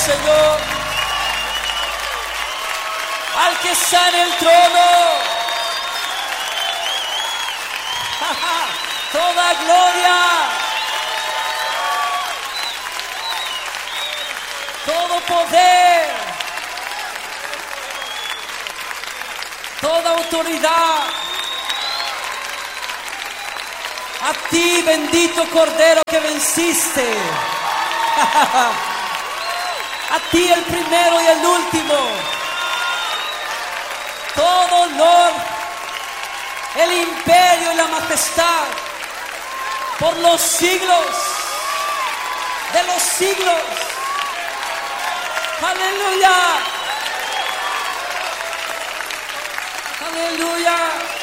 Señor, al que está en el trono. Toda gloria, todo poder, toda autoridad, a ti, bendito Cordero que venciste. A ti, el primero y el último. Todo honor, el imperio y la majestad por los siglos de los siglos. Aleluya. Aleluya.